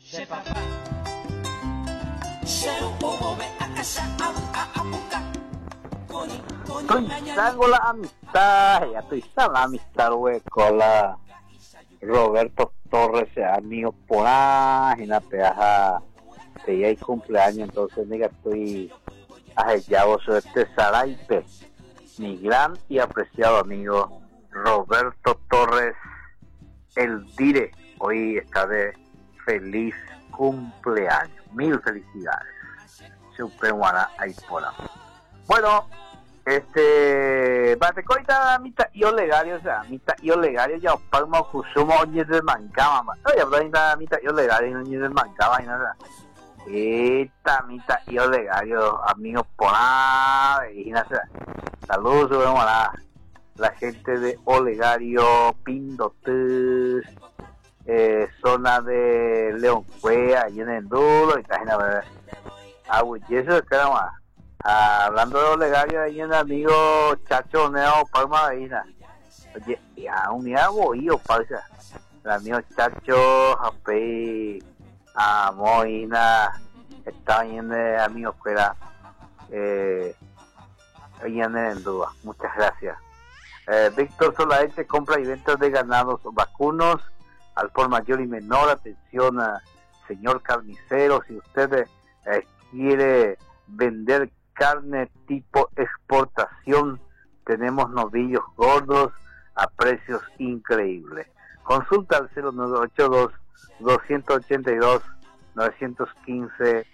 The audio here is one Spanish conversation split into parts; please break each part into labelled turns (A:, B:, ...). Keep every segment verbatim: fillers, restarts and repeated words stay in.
A: Estoy con la amistad, ya estoy con la amistad, güey, con la Roberto Torres, amigo por ahí, en la peaja, que ya hay cumpleaños, entonces, diga, estoy ajellado sobre este Saraipe, mi gran y apreciado amigo Roberto Torres, el Dire, hoy está de feliz cumpleaños, mil felicidades, Supehuana Aipora. Bueno, este, bate coita mita yo legario, o sea, mita yo legario ya palma kusumo oye de mancama, ma. Oye, bata mita yo legario oye de mancama y nada. Esta mita yo legario, amigo por ahí, y nada. Saludos, bueno, a la gente de Olegario, Pindotes, eh, zona de León Cuea, allí en el Duro, y está en la agua, y eso es que nada más. Ah, hablando de Olegario, ahí en el amigo Chacho Neo Palma de Isla. Oye, ya un día voy, o pausa. El amigo Chacho, Japé, a Moina, está ahí en el amigo Cuera, eh, ahí en el Duda. Muchas gracias. Eh, Víctor Solaeche compra y ventas de ganados vacunos al por mayor y menor. Atención, a señor carnicero, si usted eh, quiere vender carne tipo exportación, tenemos novillos gordos a precios increíbles. Consulta al cero nueve ocho dos, dos ocho dos, nueve uno cinco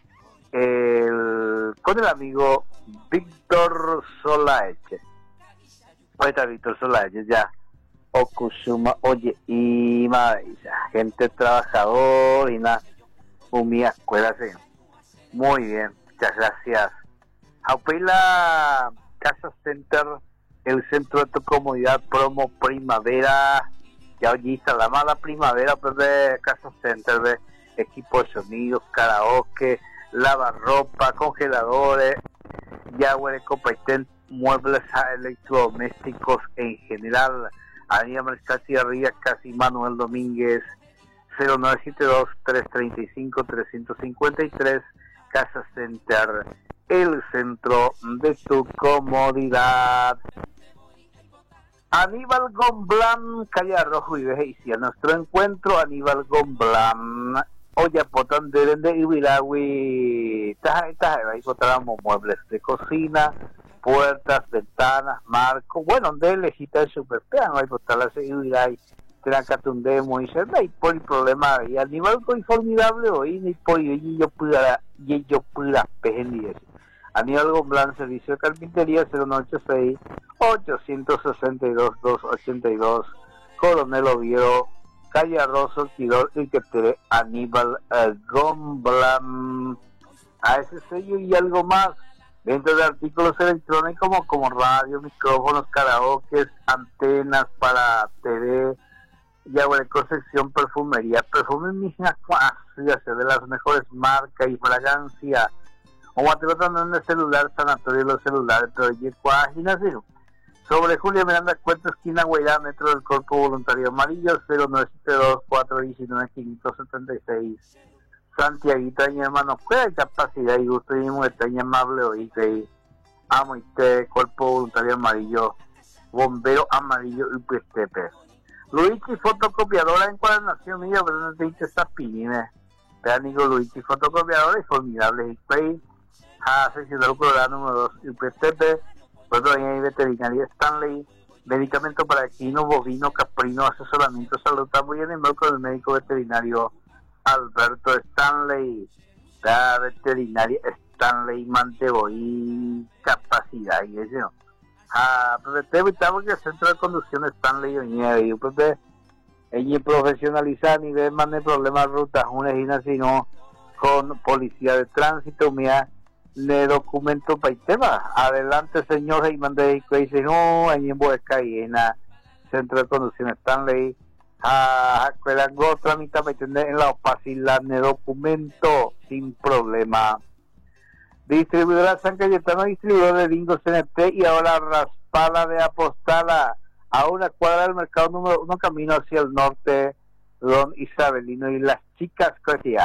A: el, con el amigo Víctor Solaeche. Ahí está Víctor Solaeche ya. Okusuma, oye, y madre, gente trabajador y nada, humilla escuela, sí. Muy bien, muchas gracias. Aupila Casa Center, el centro de tu comodidad, promo primavera, ya hoy está la mala primavera, pues de Casa Center, de equipo de sonido, karaoke, lavarropa, congeladores, ya huele competente, muebles electrodomésticos en general. Avenida Mercati Arriba, casi Manuel Domínguez, cero nueve siete dos, tres tres cinco, tres cinco tres, Casa Center, el centro de tu comodidad. Aníbal Gomblán, calle Rojo y Vejecia, nuestro encuentro. Aníbal Gomblán, oye, potan de de Ibiragüi, taja, taja, ahí encontramos muebles de cocina, puertas, ventanas, marcos, bueno, de lejita de superpeano, ahí botar la Ibiragüi, Trancatundemo y se y por el problema, y Aníbal muy formidable hoy, ni por y yo pudiera, y yo pudiera pejen. Aníbal Gomblán, servicio de carpintería, cero nueve ocho seis, ocho seis dos, dos ocho dos, Coronel Oviedo, calle Arroz, Surtidor, y que te Aníbal eh, Gomblán, a ese sello y algo más, dentro de artículos electrónicos como, como radio, micrófonos, karaokes, antenas para T V, ya bueno, concepción, perfumería, perfume misma, ya sé, de las mejores marcas y fragancia. O te tratan de celular, sanatorio de los celulares, pero ya páginas, sobre Julia Miranda, Cuarta Esquina, Guairá, Metro del Corpo Voluntario Amarillo, cero nueve siete dos, cuatro uno nueve, cinco siete seis. Santiaguita, mi hermano, ¿qué capacidad y gusto y muy amable hoy? Que amo y te, Cuerpo Voluntario Amarillo, Bombero Amarillo y Piestepe. Luigi, fotocopiadora, encuadernación mía, pero no te dice esta pine. Amigo Luigi, fotocopiadora y formidable display. A sección del programa número dos, U P T P, Veterinaria Veterinaria Stanley, medicamento para equino, bovino, caprino, asesoramiento, salud, muy en el marco del médico veterinario Alberto Stanley, la veterinaria Stanley Mantego y capacidad y eso. Ah, pues te evitamos que el centro de conducción Stanley Oñeda y pues ella profesionaliza a nivel más de problemas rutas, una esquina sino con policía de tránsito, mía le documento para el tema. Adelante, señor Heyman de Crazy, no, en Buesca y en la centro de conducción Stanley, a la otra mitad para entender en la opacidad de documento sin problema. Distribuidora San Cayetano, distribuidor de Bingo C N T y ahora Raspala de Apostala, a una cuadra del mercado número uno, camino hacia el norte, Don Isabelino y las chicas Cretia.